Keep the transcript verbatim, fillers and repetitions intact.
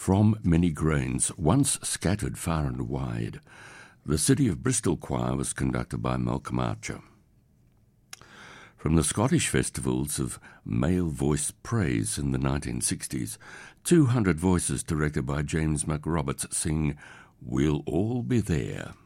From many grains, once scattered far and wide, the City of Bristol Choir was conducted by Malcolm Archer. From the Scottish festivals of male voice praise in the nineteen sixties, two hundred voices directed by James McRoberts sing We'll All Be There.